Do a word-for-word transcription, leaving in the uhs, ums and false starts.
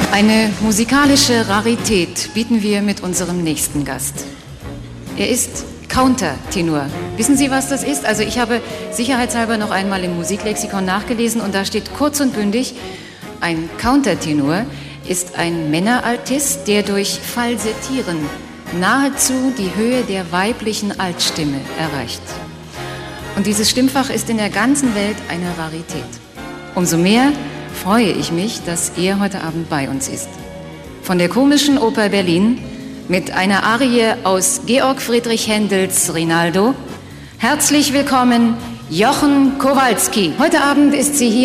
Eine musikalische Rarität bieten wir mit unserem nächsten Gast. Er ist Countertenor. Wissen Sie, was das ist? Also ich habe sicherheitshalber noch einmal im Musiklexikon nachgelesen und da steht kurz und bündig, ein Countertenor ist ein Männeraltist, der durch Falsettieren nahezu die Höhe der weiblichen Altstimme erreicht. Und dieses Stimmfach ist in der ganzen Welt eine Rarität. Umso mehr freue ich mich, dass er heute Abend bei uns ist. Von der Komischen Oper Berlin mit einer Arie aus Georg Friedrich Händels Rinaldo. Herzlich willkommen, Jochen Kowalski. Heute Abend ist sie hier